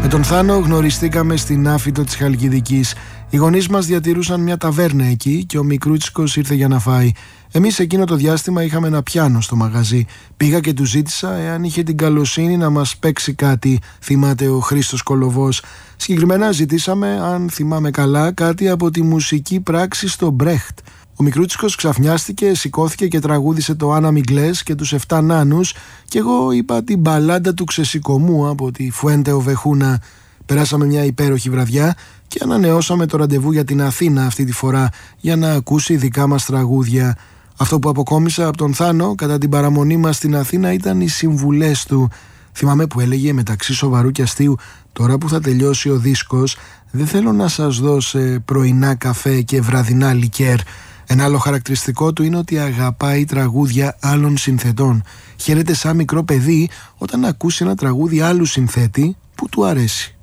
Με τον Θάνο γνωριστήκαμε στην Άφιτο της Χαλκιδικής. Οι γονείς μας διατηρούσαν μια ταβέρνα εκεί και ο Μικρούτσικος ήρθε για να φάει. Εμείς εκείνο το διάστημα είχαμε ένα πιάνο στο μαγαζί. Πήγα και του ζήτησα εάν είχε την καλοσύνη να μας παίξει κάτι, θυμάται ο Χρήστος Κολοβός. Συγκεκριμένα ζητήσαμε, αν θυμάμαι καλά, κάτι από τη μουσική πράξη στο Μπρέχτ. Ο Μικρούτσικος ξαφνιάστηκε, σηκώθηκε και τραγούδισε το Άννα Μιγκλές και τους 7 νάνους και εγώ είπα την μπαλάντα του Ξεσηκωμού από τη Φουέντε Οβεχούνα. Περάσαμε μια υπέροχη βραδιά και ανανεώσαμε το ραντεβού για την Αθήνα αυτή τη φορά για να ακούσει δικά μας τραγούδια. Αυτό που αποκόμισα από τον Θάνο κατά την παραμονή μας στην Αθήνα ήταν οι συμβουλές του. Θυμάμαι που έλεγε μεταξύ σοβαρού και αστείου: τώρα που θα τελειώσει ο δίσκος, δεν θέλω να σας δώσω πρωινά καφέ και βραδινά λικέρ. Ένα άλλο χαρακτηριστικό του είναι ότι αγαπάει τραγούδια άλλων συνθετών. Χαίρεται σαν μικρό παιδί όταν ακούσει ένα τραγούδι άλλου συνθέτη που του αρέσει.